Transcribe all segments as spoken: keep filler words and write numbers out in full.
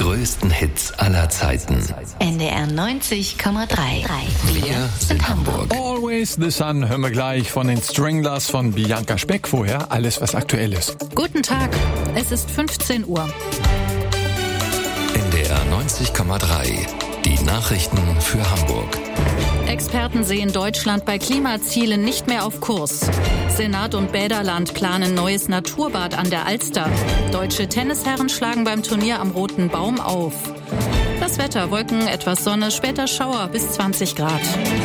größten Hits aller Zeiten. N D R neunzig Komma drei. Wir sind Hamburg. Always the Sun hören wir gleich von den Stranglers von Bianca Speck. Vorher alles, was aktuell ist. Guten Tag, es ist fünfzehn Uhr. N D R neunzig Komma drei. Die Nachrichten für Hamburg. Experten sehen Deutschland bei Klimazielen nicht mehr auf Kurs. Senat und Bäderland planen neues Naturbad an der Alster. Deutsche Tennisherren schlagen beim Turnier am Roten Baum auf. Das Wetter, Wolken, etwas Sonne, später Schauer bis zwanzig Grad.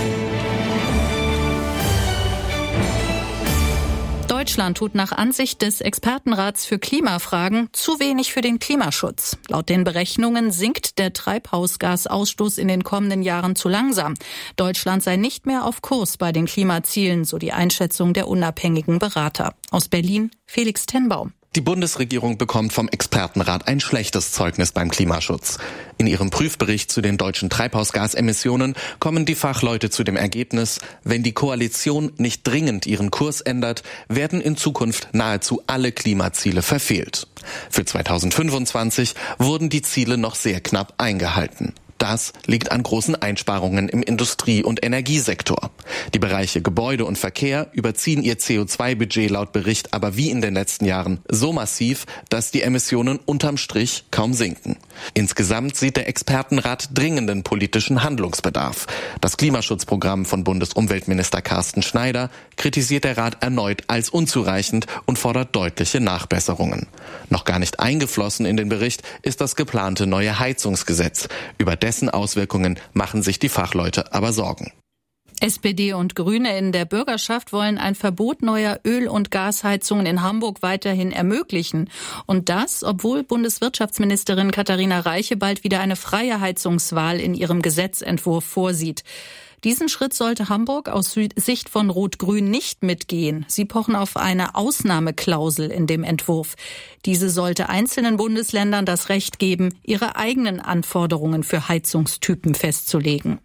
Deutschland tut nach Ansicht des Expertenrats für Klimafragen zu wenig für den Klimaschutz. Laut den Berechnungen sinkt der Treibhausgasausstoß in den kommenden Jahren zu langsam. Deutschland sei nicht mehr auf Kurs bei den Klimazielen, so die Einschätzung der unabhängigen Berater. Aus Berlin, Felix Tenbaum. Die Bundesregierung bekommt vom Expertenrat ein schlechtes Zeugnis beim Klimaschutz. In ihrem Prüfbericht zu den deutschen Treibhausgasemissionen kommen die Fachleute zu dem Ergebnis, wenn die Koalition nicht dringend ihren Kurs ändert, werden in Zukunft nahezu alle Klimaziele verfehlt. Für zweitausendfünfundzwanzig wurden die Ziele noch sehr knapp eingehalten. Das liegt an großen Einsparungen im Industrie- und Energiesektor. Die Bereiche Gebäude und Verkehr überziehen ihr C O zwei Budget laut Bericht aber wie in den letzten Jahren so massiv, dass die Emissionen unterm Strich kaum sinken. Insgesamt sieht der Expertenrat dringenden politischen Handlungsbedarf. Das Klimaschutzprogramm von Bundesumweltminister Carsten Schneider kritisiert der Rat erneut als unzureichend und fordert deutliche Nachbesserungen. Noch gar nicht eingeflossen in den Bericht ist das geplante neue Heizungsgesetz. Über dessen Auswirkungen machen sich die Fachleute aber Sorgen. S P D und Grüne in der Bürgerschaft wollen ein Verbot neuer Öl- und Gasheizungen in Hamburg weiterhin ermöglichen. Und das, obwohl Bundeswirtschaftsministerin Katharina Reiche bald wieder eine freie Heizungswahl in ihrem Gesetzentwurf vorsieht. Diesen Schritt sollte Hamburg aus Sicht von Rot-Grün nicht mitgehen. Sie pochen auf eine Ausnahmeklausel in dem Entwurf. Diese sollte einzelnen Bundesländern das Recht geben, ihre eigenen Anforderungen für Heizungstypen festzulegen.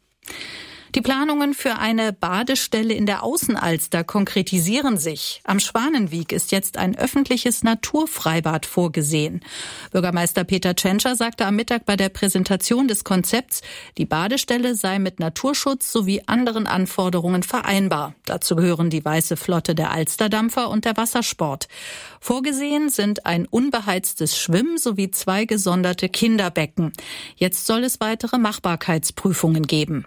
Die Planungen für eine Badestelle in der Außenalster konkretisieren sich. Am Schwanenwieg ist jetzt ein öffentliches Naturfreibad vorgesehen. Bürgermeister Peter Tschentscher sagte am Mittag bei der Präsentation des Konzepts, die Badestelle sei mit Naturschutz sowie anderen Anforderungen vereinbar. Dazu gehören die weiße Flotte der Alsterdampfer und der Wassersport. Vorgesehen sind ein unbeheiztes Schwimm- sowie zwei gesonderte Kinderbecken. Jetzt soll es weitere Machbarkeitsprüfungen geben.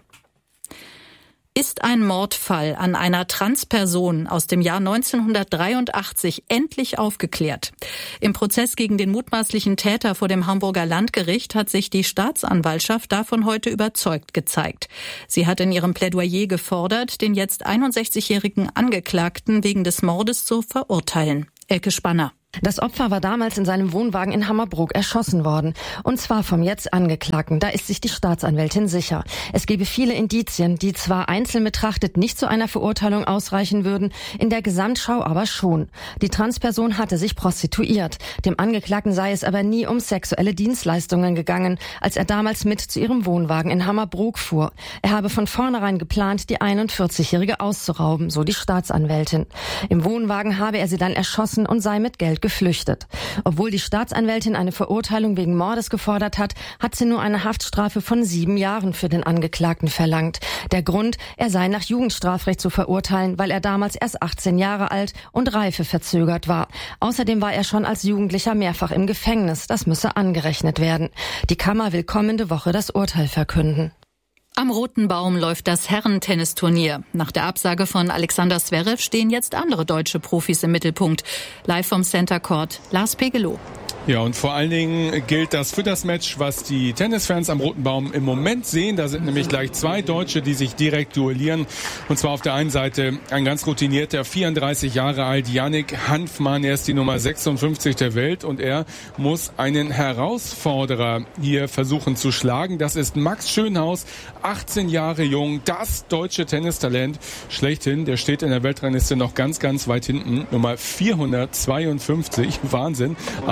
Ist ein Mordfall an einer Transperson aus dem Jahr neunzehnhundertdreiundachtzig endlich aufgeklärt? Im Prozess gegen den mutmaßlichen Täter vor dem Hamburger Landgericht hat sich die Staatsanwaltschaft davon heute überzeugt gezeigt. Sie hat in ihrem Plädoyer gefordert, den jetzt einundsechzigjährigen Angeklagten wegen des Mordes zu verurteilen. Elke Spanner. Das Opfer war damals in seinem Wohnwagen in Hammerbrook erschossen worden. Und zwar vom jetzt Angeklagten. Da ist sich die Staatsanwältin sicher. Es gebe viele Indizien, die zwar einzeln betrachtet nicht zu einer Verurteilung ausreichen würden, in der Gesamtschau aber schon. Die Transperson hatte sich prostituiert. Dem Angeklagten sei es aber nie um sexuelle Dienstleistungen gegangen, als er damals mit zu ihrem Wohnwagen in Hammerbrook fuhr. Er habe von vornherein geplant, die einundvierzigjährige auszurauben, so die Staatsanwältin. Im Wohnwagen habe er sie dann erschossen und sei mit Geld geflüchtet. Obwohl die Staatsanwältin eine Verurteilung wegen Mordes gefordert hat, hat sie nur eine Haftstrafe von sieben Jahren für den Angeklagten verlangt. Der Grund, er sei nach Jugendstrafrecht zu verurteilen, weil er damals erst achtzehn Jahre alt und reifeverzögert war. Außerdem war er schon als Jugendlicher mehrfach im Gefängnis. Das müsse angerechnet werden. Die Kammer will kommende Woche das Urteil verkünden. Am Roten Baum läuft das Herren-Tennisturnier. Nach der Absage von Alexander Zverev stehen jetzt andere deutsche Profis im Mittelpunkt. Live vom Center Court, Lars Pegelow. Ja, und vor allen Dingen gilt das für das Match, was die Tennisfans am Roten Baum im Moment sehen. Da sind nämlich gleich zwei Deutsche, die sich direkt duellieren. Und zwar auf der einen Seite ein ganz routinierter, vierunddreißig Jahre alt, Yannick Hanfmann. Er ist die Nummer sechsundfünfzig der Welt und er muss einen Herausforderer hier versuchen zu schlagen. Das ist Max Schönhaus, achtzehn Jahre jung, das deutsche Tennistalent schlechthin. Der steht in der Weltrangliste noch ganz, ganz weit hinten. Nummer vierhundertzweiundfünfzig, Wahnsinn. Aber der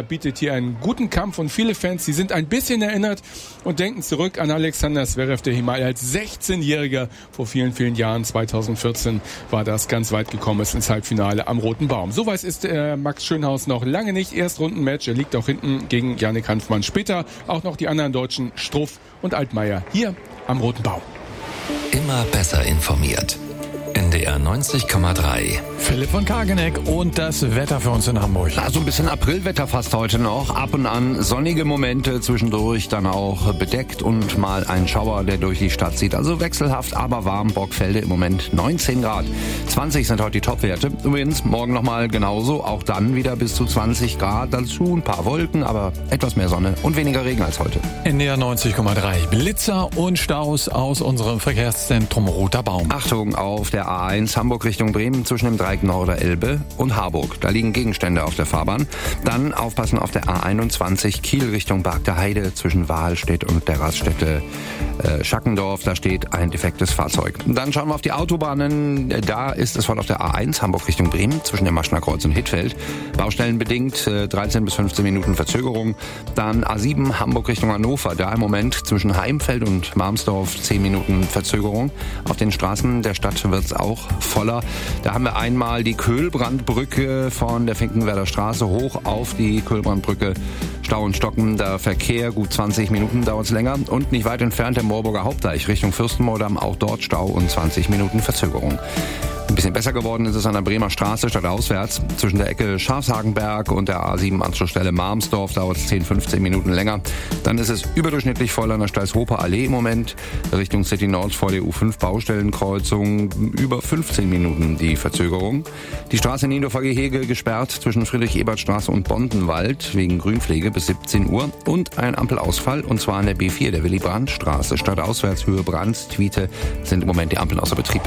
bietet hier einen guten Kampf und viele Fans, die sind ein bisschen erinnert und denken zurück an Alexander Zverev, der hier mal als sechzehnjähriger vor vielen, vielen Jahren, zweitausendvierzehn, war das ganz weit gekommen ist ins Halbfinale am Roten Baum. So weit ist äh, Max Schönhaus noch lange nicht. Erstrundenmatch, er liegt auch hinten gegen Jannik Hanfmann. Später auch noch die anderen Deutschen, Struff und Altmaier, hier am Roten Baum. Immer besser informiert. N D R neunzig Komma drei. Philipp von Kageneck und das Wetter für uns in Hamburg. Also ein bisschen Aprilwetter fast heute noch. Ab und an sonnige Momente, zwischendurch dann auch bedeckt und mal ein Schauer, der durch die Stadt zieht. Also wechselhaft, aber warm. Borgfelde im Moment neunzehn Grad. zwanzig sind heute die Topwerte. Übrigens morgen nochmal genauso. Auch dann wieder bis zu zwanzig Grad. Dazu ein paar Wolken, aber etwas mehr Sonne und weniger Regen als heute. N D R neunzig Komma drei. Blitzer und Staus aus unserem Verkehrszentrum Roter Baum. Achtung auf der A eins Hamburg Richtung Bremen zwischen dem Dreieck Norder Elbe und Harburg. Da liegen Gegenstände auf der Fahrbahn. Dann aufpassen auf der A einundzwanzig Kiel Richtung Barg der Heide zwischen Wahlstedt und der Raststätte äh, Schackendorf. Da steht ein defektes Fahrzeug. Dann schauen wir auf die Autobahnen. Da ist es voll auf der A eins Hamburg Richtung Bremen zwischen dem Maschner Kreuz und Hittfeld. Baustellenbedingt äh, dreizehn bis fünfzehn Minuten Verzögerung. Dann A sieben Hamburg Richtung Hannover. Da im Moment zwischen Heimfeld und Marmsdorf zehn Minuten Verzögerung. Auf den Straßen der Stadt wird es auch voller. Da haben wir einmal die Köhlbrandbrücke von der Finkenwerder Straße hoch auf die Köhlbrandbrücke. Stau und Stocken, der Verkehr, gut zwanzig Minuten dauert es länger. Und nicht weit entfernt der Moorburger Hauptdeich Richtung Fürstenmoordamm, auch dort Stau und zwanzig Minuten Verzögerung. Ein bisschen besser geworden ist es an der Bremer Straße stadtauswärts. Zwischen der Ecke Schafshagenberg und der A sieben Anschlussstelle Marmsdorf dauert es zehn, fünfzehn Minuten länger. Dann ist es überdurchschnittlich voll an der Steißhofer Allee im Moment. Richtung City Nord vor der U fünf Baustellenkreuzung über fünfzehn Minuten die Verzögerung. Die Straße in Niendorfer Gehege gesperrt zwischen Friedrich-Ebert-Straße und Bondenwald wegen Grünpflege bis siebzehn Uhr. Und ein Ampelausfall, und zwar an der B vier der Willy-Brandt-Straße. Stadtauswärts Höhe Brands, Twiete sind im Moment die Ampeln außer Betrieb.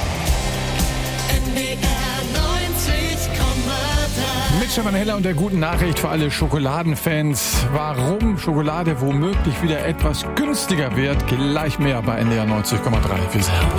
Mit Stefan Heller und der guten Nachricht für alle Schokoladenfans. Warum Schokolade womöglich wieder etwas günstiger wird, gleich mehr bei N D R neunzig Komma drei.